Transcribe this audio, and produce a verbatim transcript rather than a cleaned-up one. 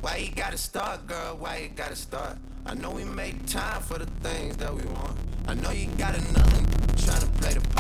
Why you gotta start, girl? Why you gotta start? I know we make time for the things that we want. I know you got another trying to play the